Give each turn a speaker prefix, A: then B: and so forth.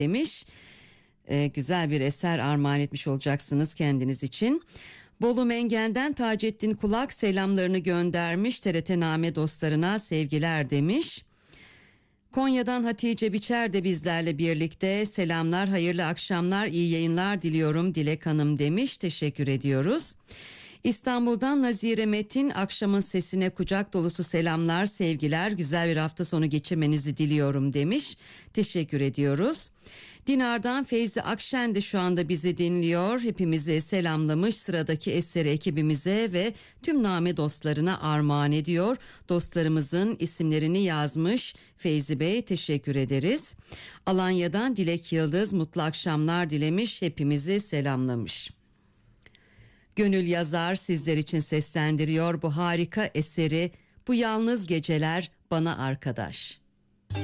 A: demiş. Güzel bir eser armağan etmiş olacaksınız kendiniz için. Bolu Mengen'den Taceddin Kulak selamlarını göndermiş. TRT Name dostlarına sevgiler demiş. Konya'dan Hatice Biçer de bizlerle birlikte selamlar, hayırlı akşamlar, iyi yayınlar diliyorum Dilek Hanım demiş. Teşekkür ediyoruz. İstanbul'dan Nazire Metin akşamın sesine kucak dolusu selamlar, sevgiler, güzel bir hafta sonu geçirmenizi diliyorum demiş. Teşekkür ediyoruz. Dinar'dan Feyzi Akşen de şu anda bizi dinliyor. Hepimizi selamlamış, sıradaki eseri ekibimize ve tüm Name dostlarına armağan ediyor. Dostlarımızın isimlerini yazmış Feyzi Bey, teşekkür ederiz. Alanya'dan Dilek Yıldız mutlu akşamlar dilemiş, hepimizi selamlamış. Gönül Yazar sizler için seslendiriyor bu harika eseri, Bu Yalnız Geceler Bana Arkadaş.